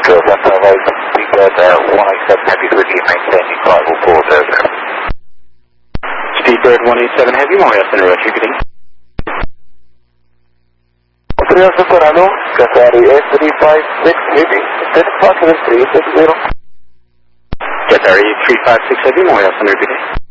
Good, that's all right. Speedbird 187 Heavy with you, maintaining 50400. Speedbird 187 Heavy, Montreal Center, Roger, good evening. Montreal Center, hello. Qatari A356 Heavy, is possible 360? Qatari 356 Heavy, Montreal Center, good evening.